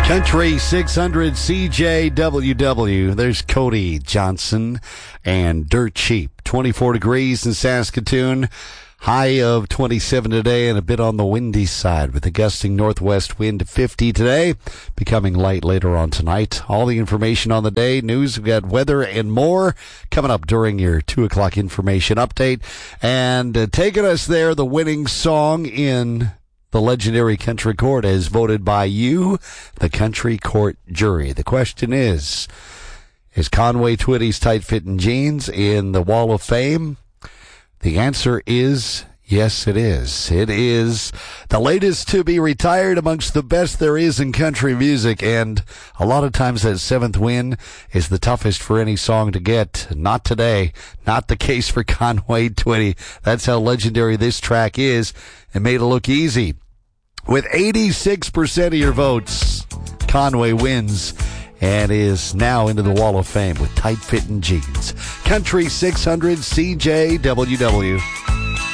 Country 600 CJWW. There's Cody Johnson and Dirt Cheap. 24 degrees in Saskatoon. High of 27 today and a bit on the windy side with a gusting northwest wind 50 today, becoming light later on tonight. All the information on the day, news, we've got weather and more coming up during your 2 o'clock information update. And taking us there, the winning song in the legendary Country Court as voted by you, the Country Court jury. The question is Conway Twitty's tight-fitting jeans in the Wall of Fame? The answer is yes, it is. It is the latest to be retired amongst the best there is in country music, and a lot of times that 7th win is the toughest for any song to get. Not today. Not the case for Conway Twitty. That's how legendary this track is, and made it look easy. With 86% of your votes, Conway wins and is now into the Wall of Fame with tight-fitting jeans. Country 600 CJWW.